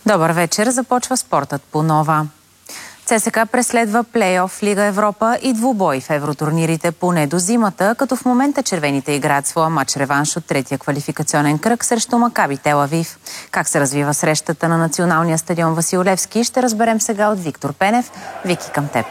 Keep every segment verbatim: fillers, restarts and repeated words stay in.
Добър вечер, започва спортът по Нова. ЦСКА преследва плейоф в Лига Европа и двубой в евротурнирите поне до зимата, като в момента червените играят своя матч-реванш от третия квалификационен кръг срещу Макаби Тел Авив. Как се развива срещата на националния стадион Васил Левски, ще разберем сега от Виктор Пенев. Вики, към теб.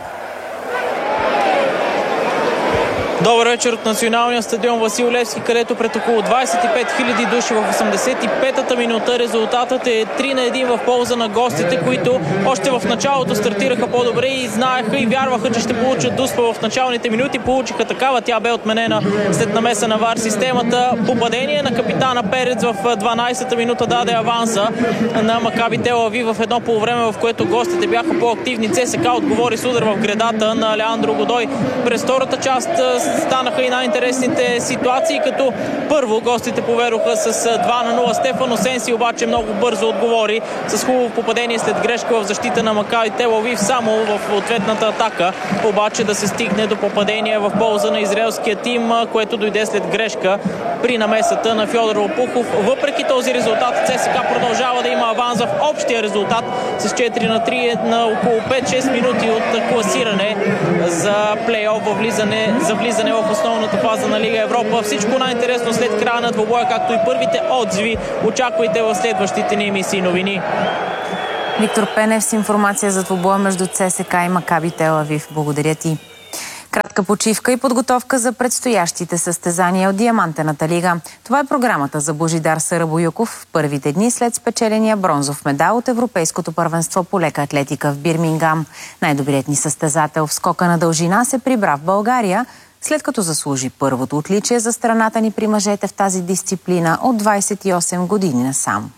Добър вечер от националния стадион Васил Левски, където пред около двадесет и пет хиляди души в осемдесет и петата минута резултатът е три на един в полза на гостите, които още в началото стартираха по-добре и знаеха и вярваха, че ще получат дуспа в началните минути. Получиха такава, тя бе отменена след намеса на ВАР системата. Попадение на капитана Перец в дванадесета минута даде аванса на Макаби Тел Авив в едно полувреме, в което гостите бяха по-активни. ЦСКА отговори с удар в гредата на Леандро Годой. През втората част станаха и най-интересните ситуации, като първо гостите поведоха с два на нула. Стефано Сенси обаче много бързо отговори с хубаво попадение след грешка в защита на Макаби Тел Авив, само в ответната атака обаче да се стигне до попадение в полза на израелския тим, което дойде след грешка при намесата на Фьодор Лопухов. Въпреки този резултат, ЦСКА продължава да има аванс в общия резултат с четири на три на около пет-шест минути от класиране за плейоф в влизане, за влизане в основната фаза на Лига Европа. Всичко най-интересно след края на двобоя, както и първите отзиви, очаквайте в следващите ни емисии новини. Виктор Пенев с информация за двобоя между ЦСКА и Макаби Тел Авив. Благодаря ти. Кратка почивка и подготовка за предстоящите състезания от Диамантената лига. Това е програмата за Божидар Сарабоюков в първите дни след спечеления бронзов медал от Европейското първенство по лека атлетика в Бирмингам. Най-добрият ни състезател в скока на дължина се прибра в България, след като заслужи първото отличие за страната ни при мъжете в тази дисциплина от двадесет и осем години насам.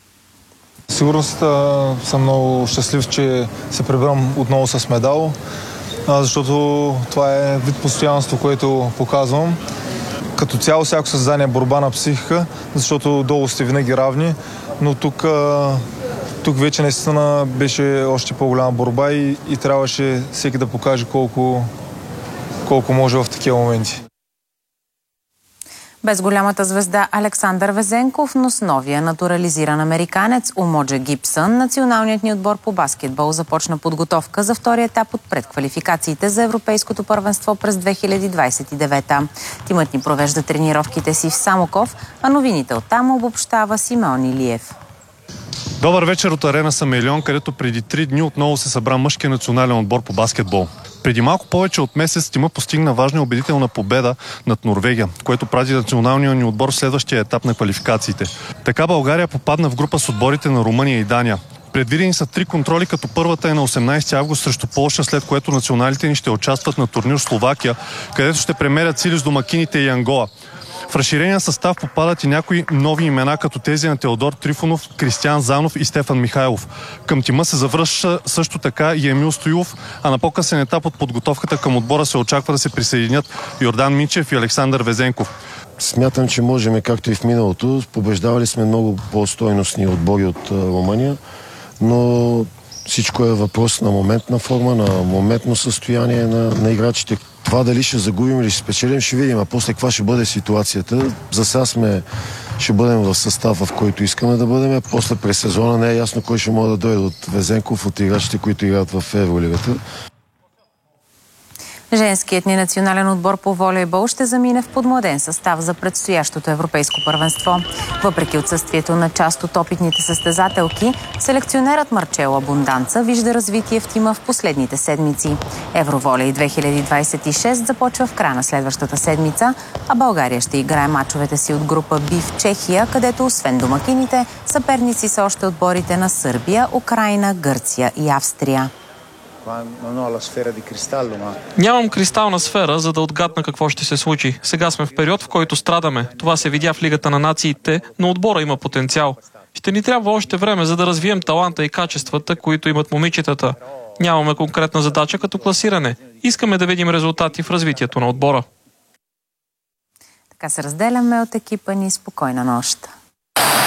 Сигурно съм много щастлив, че се прибрам отново с медал, защото това е вид постоянство, което показвам. Като цяло всяко състезание е борба на психика, защото долу сте винаги равни, но тук, тук вече наистина беше още по-голяма борба и, и трябваше всеки да покаже колко колко може в такива моменти. Без голямата звезда Александър Везенков, но с новия натурализиран американец Умоджа Гибсън, националният ни отбор по баскетбол започна подготовка за втория етап от предквалификациите за Европейското първенство през две хиляди двадесет и девета. Тимът ни провежда тренировките си в Самоков, а новините оттам обобщава Симеон Илиев. Добър вечер от Арена Самелион, където преди три дни отново се събра мъжкия национален отбор по баскетбол. Преди малко повече от месец тимът постигна важна и убедителна победа над Норвегия, което прави националния ни отбор в следващия етап на квалификациите. Така България попадна в група с отборите на Румъния и Дания. Предвидени са три контроли, като първата е на осемнадесети август срещу Полша, след което националите ни ще участват на турнир в Словакия, където ще премерят сили с домакините и Ангола. В разширения състав попадат и някои нови имена, като тези на Теодор Трифонов, Кристиян Занов и Стефан Михайлов. Към тима се завръща също така и Емил Стоилов, а на по-късен етап от подготовката към отбора се очаква да се присъединят Йордан Минчев и Александър Везенков. Смятам, че можем, както и в миналото. Побеждавали сме много по-стойностни отбори от Румъния, но всичко е въпрос на моментна форма, на моментно състояние на, на играчите. Това дали ще загубим или ще спечелим, ще видим. А после каква ще бъде ситуацията. За сега сме, ще бъдем в състав, в който искаме да бъдем. После през сезона не е ясно кой ще може да дойде от Везенков, от играчите, които играят в Евролигата. Женският ни национален отбор по волейбол ще замине в подмладен състав за предстоящото европейско първенство. Въпреки отсъствието на част от опитните състезателки, селекционерът Марчело Абунданца вижда развитие в тима в последните седмици. Евроволей две хиляди двадесет и шест започва в края на следващата седмица, а България ще играе мачовете си от група Б в Чехия, където освен домакините, съперници са още отборите на Сърбия, Украйна, Гърция и Австрия. Нямам кристална сфера, за да отгадна какво ще се случи. Сега сме в период, в който страдаме. Това се видя в Лигата на нациите, но отбора има потенциал. Ще ни трябва още време, за да развием таланта и качествата, които имат момичетата. Нямаме конкретна задача като класиране. Искаме да видим резултати в развитието на отбора. Така се разделяме от екипа ни. Спокойна нощ.